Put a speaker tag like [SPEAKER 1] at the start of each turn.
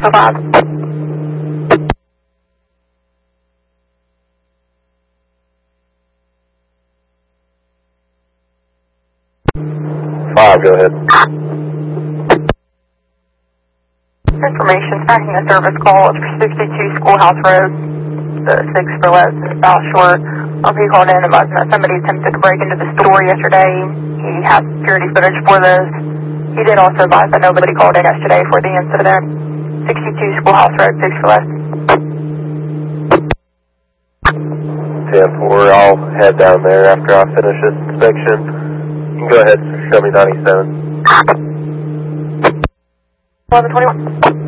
[SPEAKER 1] 5.
[SPEAKER 2] Go ahead.
[SPEAKER 1] Information, tracking a service call for 62 Schoolhouse Road, the 6 for less in South Shore. He called in advising that somebody attempted to break into the store yesterday. He has security footage for this. He did also advise that nobody called in yesterday for the incident. 62 Schoolhouse Road, 6 for less.
[SPEAKER 2] 10-4, I'll head down there after I finish this inspection. You can go ahead and show me 97.
[SPEAKER 1] 1121.